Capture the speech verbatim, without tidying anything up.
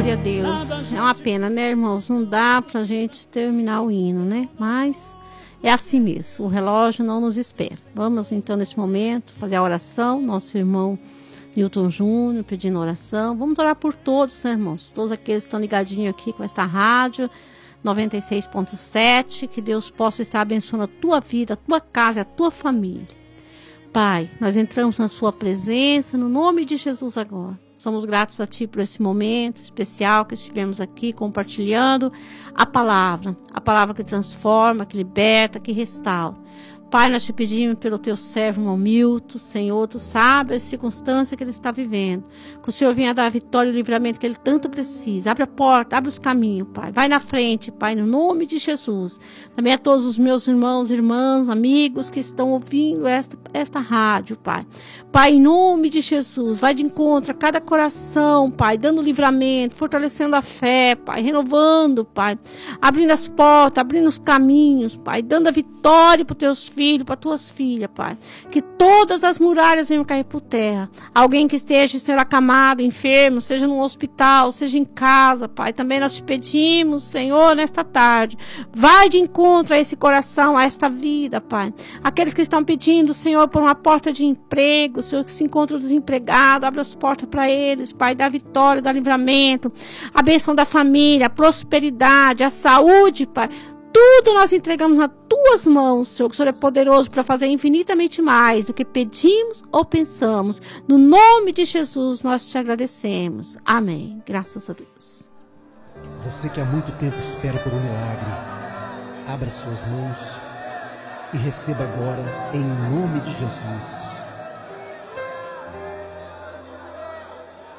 Glória a Deus. É uma pena, né, irmãos? Não dá pra gente terminar o hino, né? Mas é assim mesmo. O relógio não nos espera. Vamos, então, nesse momento, fazer a oração. Nosso irmão Newton Júnior pedindo oração. Vamos orar por todos, né, irmãos? Todos aqueles que estão ligadinhos aqui com esta rádio noventa e seis ponto sete. Que Deus possa estar abençoando a tua vida, a tua casa, a tua família. Pai, nós entramos na sua presença, no nome de Jesus agora. Somos gratos a Ti por esse momento especial que estivemos aqui compartilhando a palavra, a palavra que transforma, que liberta, que restaura. Pai, nós te pedimos pelo Teu servo, irmão Milton, Senhor, Tu sabe a circunstância que ele está vivendo. Que o Senhor venha dar a vitória e o livramento que ele tanto precisa. Abre a porta, abre os caminhos, Pai. Vai na frente, Pai, no nome de Jesus. Também a todos os meus irmãos, irmãs, amigos que estão ouvindo esta, esta rádio, Pai. Pai, em nome de Jesus, vai de encontro a cada coração, Pai, dando livramento, fortalecendo a fé, Pai, renovando, Pai, abrindo as portas, abrindo os caminhos, Pai, dando a vitória para os Teus filhos, para tuas filhas, Pai. Que todas as muralhas venham cair por terra. Alguém que esteja sendo acamado, enfermo, seja no hospital, seja em casa, Pai. Também nós te pedimos, Senhor, nesta tarde, vai de encontro a esse coração, a esta vida, Pai. Aqueles que estão pedindo, Senhor, por uma porta de emprego, Senhor, que se encontram desempregados, abre as portas para eles, Pai. Dá vitória, dá livramento, a bênção da família, a prosperidade, a saúde, Pai. Tudo nós entregamos nas tuas mãos, Senhor, que o Senhor é poderoso para fazer infinitamente mais do que pedimos ou pensamos. No nome de Jesus, nós te agradecemos. Amém. Graças a Deus. Você que há muito tempo espera por um milagre, abra suas mãos e receba agora em nome de Jesus.